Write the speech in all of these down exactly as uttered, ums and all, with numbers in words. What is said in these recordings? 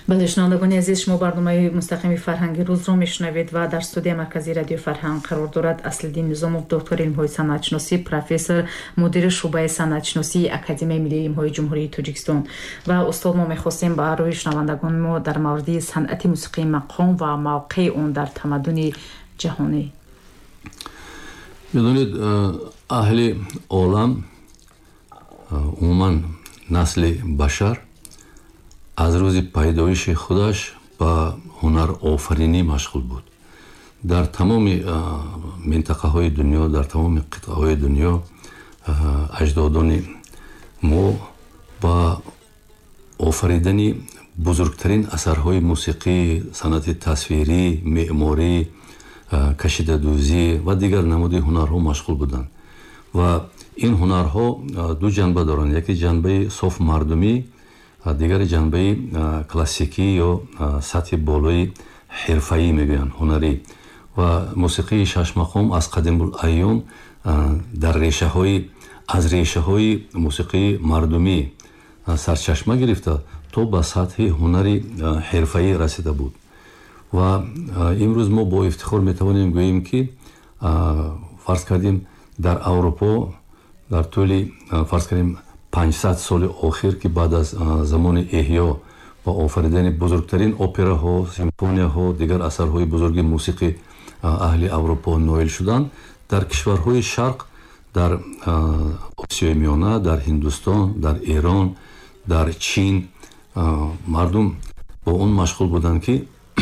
бале шунавандагони азиз, шумо барномаи мустақими фарҳанги рӯзро мешунавед ва дар студияи марказии радиои фарҳанг қарор дорад Аслиддин Низомов, доктори илмҳои санъатшиносӣ, профессор, мудири шуъбаи санъатшиносии Академияи миллии илмҳои ҷумҳурии Тоҷикистон. ва устод, мо мехостем ба рӯи шунавандагони мо дар мавриди санъати мусиқии мақом ва мавқеи он дар тамаддуни ҷаҳонӣ. медонед, аҳли олам, умуман насли башар аз рӯзи пайдоиши худаш ба ҳунарофаринӣ машғул буд. дар тамоми минтақаҳои дунё, дар тамоми қитъаҳои дунё аҷдодони мо ба офаридани бузургтарин асарҳои мусиқӣ, санъати тасвирӣ, меъморӣ, кашидадӯзӣ ва дигар намуди ҳунарҳо машғул буданд. ва ин ҳунарҳо ду ҷанба доранд. яке ҷанбаи соф мардумӣ, дигари ҷанбаи классикӣ ё сатҳи болои ҳирфаӣ мегӯянд, ҳунарӣ. ва мусиқии шашмақом аз қадимулайём дар решаҳои аз решаҳои мусиқии мардумӣ сарчашма гирифта то ба сатҳи ҳунари ҳирфаӣ расида буд. ва имрӯз мо бо ифтихор метавонем гӯем, ки фарз кардем дар Аврупо дар тӯли фарз кардем панҷсад соли охир, ки баъд аз замони эҳё ва офаридани бузургтарин операҳо, симфонияҳо, дигар асарҳои бузурги мусиқи аҳли Аврупо ноил шуданд, дар кишварҳои шарқ, дар Осиёи Миёна, дар Ҳиндустон, дар Эрон, дар Чин мардум бо он машғул буданд, ки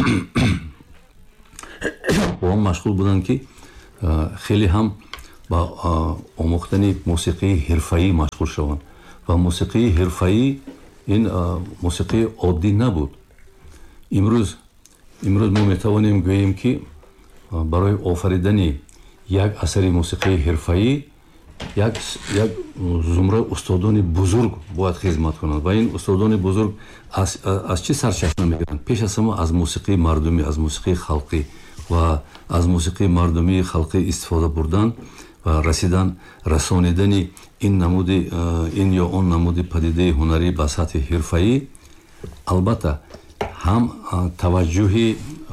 бо он машғул буданд, ки хеле ҳам ба омӯхтани мусиқии ҳирфаӣ машғул шаванд. ва мусиқии ҳирфаӣ ин мусиқии оддӣ набуд. имрӯз имрӯз мо метавонем гӯем, ки барои офаридани як асари мусиқии ҳирфаӣ як як зумраи устодони бузург бояд хизмат кунанд. ва ин устодони бузург аз аз чӣ сарчашма мегиранд? пеш аз ҳама аз мусиқии мардумӣ, аз мусиқии халқӣ ва аз мусиқии мардумии халқӣ истифода бурдан ва расидан расонидани ин намуди ин ё он намуди падидаи ҳунарӣ ба сатҳи ҳирфаӣ албатта ҳам таваҷҷӯҳи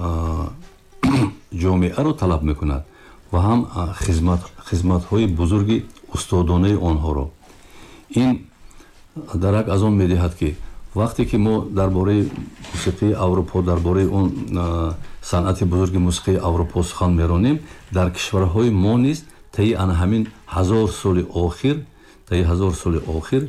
ҷомеаро талаб мекунад ва ҳам хизмат хизматҳои бузурги устодонаи онҳоро. ин дарак аз он медиҳад, ки вақте ки мо дар бораи мусиқии Аврупо, дар бораи он санъати бузурги мусиқии Аврупо сухан меронем, дар кишварҳои мо низ таи ана ҳамин ҳазор соли охир таи ҳазор соли охир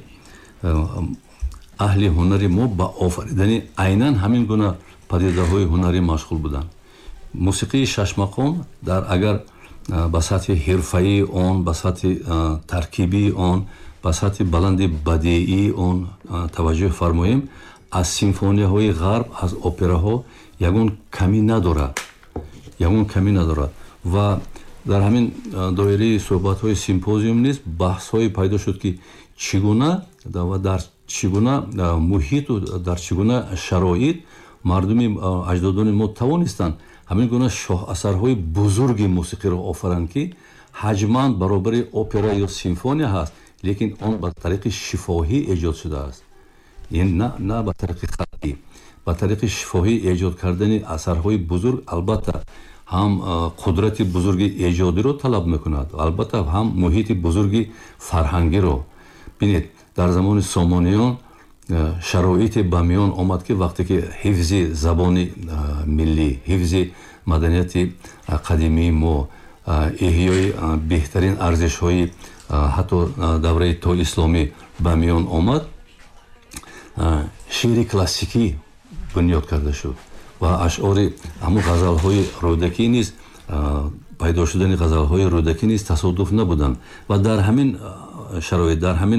аҳли ҳунари мо ба офаридани айнан ҳамин гуна падидаҳои ҳунарӣ машғул буданд. мусиқии шашмақом дар агар ба сатҳи ҳирфаии он, ба сатҳи таркибии он, ба сатҳи баланди бадеии он таваҷҷӯҳ фармоем, аз симфонияҳои ғарб, аз операҳо ягон камӣ надорад. ягон камӣ надорад. ва дар ҳамин доираи суҳбатҳои симпозиум низ баҳсҳое пайдо шуд, ки чӣ гуна ва дар чӣ гуна муҳиту дар чӣ гуна шароит мардуми аҷдодони мо тавонистанд ҳамин гуна шоҳасарҳои бузурги мусиқиро офаранд, ки ҳаҷман баробари опера ё симфония ҳаст, лекин он ба тариқи шифоҳӣ эҷод шудааст. ин на на ба тариқи халқӣ. ба тариқи шифоҳӣ эҷод кардани асарҳои бузург албатта ҳам қудрати бузурги эҷодиро талаб мекунад, албатта ҳам муҳити бузурги фарҳангиро. бинед, дар замони Сомониён шароите ба миён омад, ки вақте ки ҳифзи забони миллӣ, ҳифзи маданияти қадимии мо, эҳёи беҳтарин арзишҳои ҳатто давраи то исломӣ ба миён омад, шеъри классикӣ бунёд карда шуд ва ашъори ҳамун ғазалҳои рӯдакӣ низ пайдо шудани ғазалҳои рӯдакӣ низ тасодуф набуданд. ва дар ҳамин шароит, дар ҳамин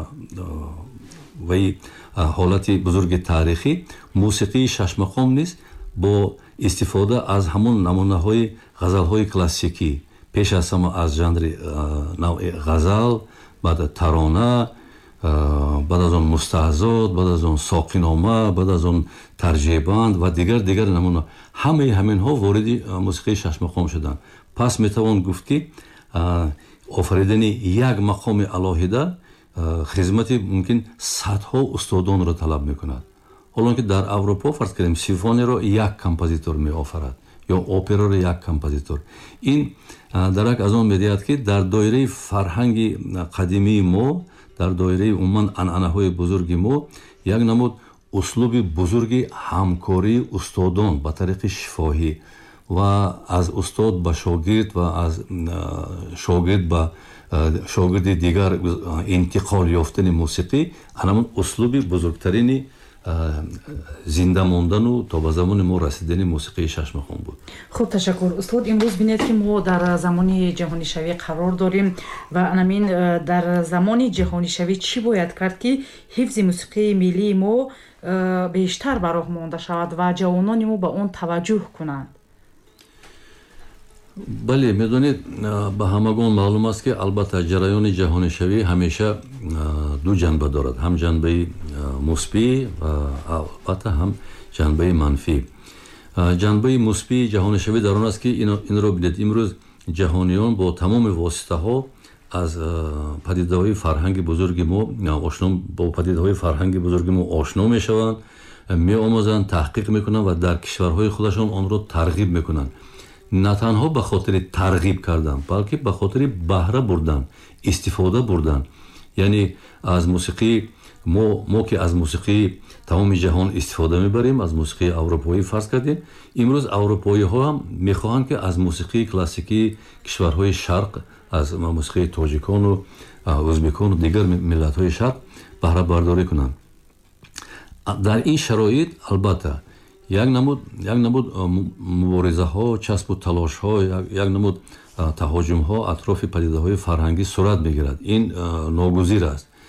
ваи ҳолати бузурги таърихӣ мусиқии шашмақом низ бо истифода аз ҳамун намунаҳои ғазалҳои классикӣ, пеш аз ҳама аз жанри навъи ғазал, баъд тарона, баъд аз он мустаҳзот, баъд аз он соқинома, баъд аз он тарҷебанд ва дигар дигар намуна, ҳамаи ҳаминҳо вориди мусиқии шашмақом шуданд. пас метавон гуфт, ки офаридани як мақоми алоҳида хизмати мумкин садҳо устодонро талаб мекунад. ҳолон ки дар Аврупо фарз кардем симфонияро як композитор меофарад ё операро як композитор. ин дарак аз он медиҳад ки дар доираи фарҳанги қадимии мо, дар доираи умуман анъанаҳои бузурги мо як намуд услуби бузурги ҳамкории устодон ба тариқи шифоҳӣ ва аз устод ба шогирд ва аз шогирд ба шогирди дигар интиқол ёфтани мусиқӣ анамун услуби бузургтарини зинда мондану то ба замони мо расидани мусиқии шашмахон буд. хуб, ташаккур устод. имрӯз бинед ки мо дар замони ҷаҳонишавӣ қарор дорем ва анамин дар замони ҷаҳонишавӣ чӣ бояд кард ки ҳифзи мусиқии миллии мо бештар ба роҳ монда шавад ва ҷавонони мо ба он таваҷҷӯҳ кунанд? бале, медонед, ба ҳамагон маълум аст ки албатта ҷараёни ҷаҳонишавӣ ҳамеша ду ҷанба дорад, ҳам ҷанбаи мусбӣ ва албатта ҳам ҷанбаи манфӣ. ҷанбаи мусбии ҷаҳонишавӣ дар он аст ки инро бидед, имрӯз ҷаҳониён бо тамоми воситаҳо аз падидаҳои фарҳанги бузурги мо ошно бо падидаҳои фарҳанги бузурги мо ошно мешаванд, меомӯзанд, таҳқиқ мекунанд ва дар кишварҳои худашон онро тарғиб мекунанд. на танҳо ба хотири тарғиб кардан, балки ба хотири баҳра бурдан, истифода бурдан. яъне аз мусиқии мо мо ки аз мусиқии тамоми ҷаҳон истифода мебарем, аз мусиқии аврупоӣ фарз кардем, имрӯз аврупоиҳо ҳам мехоҳанд ки аз мусиқии классикии кишварҳои шарқ, аз мусиқии тоҷикону ӯзбекону дигар миллатҳои шарқ баҳрабардорӣ кунанд. дар ин шароит албатта як намуд як намуд муборизаҳо, часпу талошҳо, як намуд таҳоҷумҳо атрофи падидаҳои фарҳангӣ сурат мегирад. ин ногузир аст.